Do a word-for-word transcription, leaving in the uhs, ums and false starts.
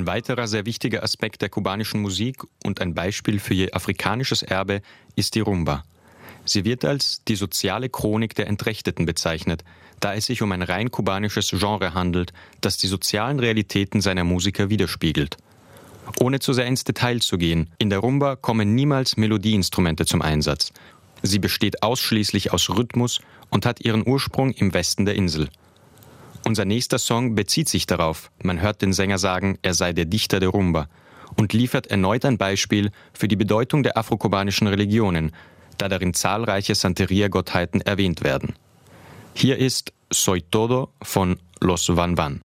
Ein weiterer sehr wichtiger Aspekt der kubanischen Musik und ein Beispiel für ihr afrikanisches Erbe ist die Rumba. Sie wird als die soziale Chronik der Entrechteten bezeichnet, da es sich um ein rein kubanisches Genre handelt, das die sozialen Realitäten seiner Musiker widerspiegelt. Ohne zu sehr ins Detail zu gehen, in der Rumba kommen niemals Melodieinstrumente zum Einsatz. Sie besteht ausschließlich aus Rhythmus und hat ihren Ursprung im Westen der Insel. Unser nächster Song bezieht sich darauf, man hört den Sänger sagen, er sei der Dichter der Rumba und liefert erneut ein Beispiel für die Bedeutung der afrokubanischen Religionen, da darin zahlreiche Santeria-Gottheiten erwähnt werden. Hier ist Soy Todo von Los Van Van.